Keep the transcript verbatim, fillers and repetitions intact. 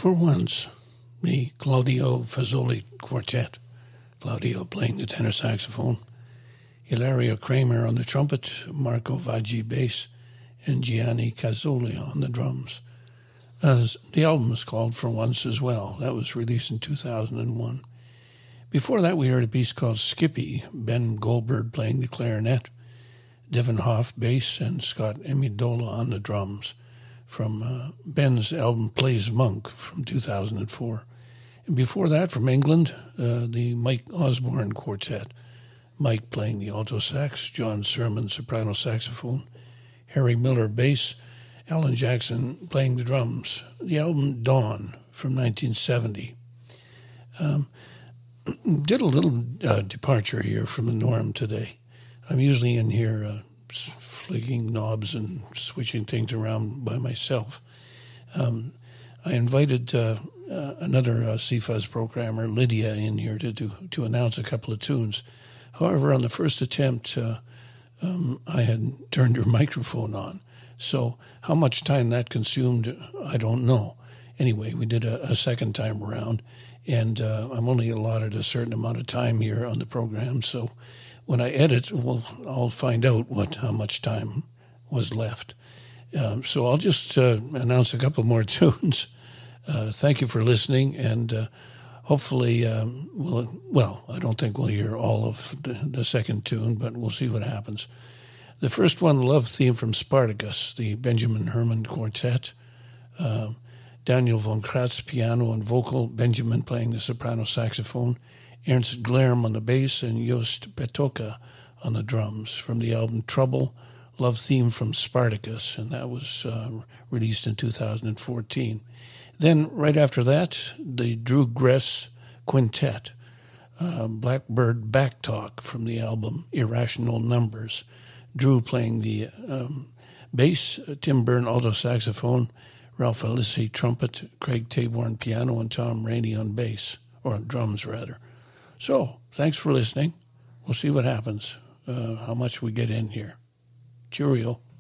For Once, the Claudio Fazzoli Quartet. Claudio playing the tenor saxophone, Hilario Kramer on the trumpet, Marco Vaggi bass, and Gianni Cazzoli on the drums. Uh, the album is called For Once as well. That was released in two thousand one. Before that, we heard a piece called Skippy, Ben Goldberg playing the clarinet, Devin Hoff bass, and Scott Amidola on the drums, from uh, Ben's album Plays Monk from two thousand four. And before that, from England, uh, the Mike Osborne Quartet, Mike playing the alto sax, John Sermon soprano saxophone, Harry Miller bass, Alan Jackson playing the drums. The album Dawn from nineteen seventy. Um, did a little uh, departure here from the norm today. I'm usually in here uh, flicking knobs and switching things around by myself. Um, I invited uh, uh, another uh, C F U Z programmer, Lydia, in here to do, to announce a couple of tunes. However, on the first attempt, uh, um, I had turned her microphone on. So how much time that consumed, I don't know. Anyway, we did a, a second time around, and uh, I'm only allotted a certain amount of time here on the program. So when I edit, we'll, I'll find out what how much time was left. Um, so I'll just uh, announce a couple more tunes. Uh, thank you for listening, and uh, hopefully, um, we'll, well, I don't think we'll hear all of the, the second tune, but we'll see what happens. The first one, Love Theme from Spartacus, the Benjamin Herman Quartet. Uh, Daniel von Kratz, piano and vocal, Benjamin playing the soprano saxophone, Ernst Glerm on the bass, and Joost Petoka on the drums, from the album Trouble, Love Theme from Spartacus, and that was uh, released in two thousand fourteen. Then, right after that, the Drew Gress Quintet, uh, Blackbird Backtalk from the album Irrational Numbers. Drew playing the um, bass, Tim Byrne alto saxophone, Ralph Alissi trumpet, Craig Taborn piano, and Tom Rainey on bass, or drums rather. So, thanks for listening. We'll see what happens, uh, how much we get in here. Cheerio.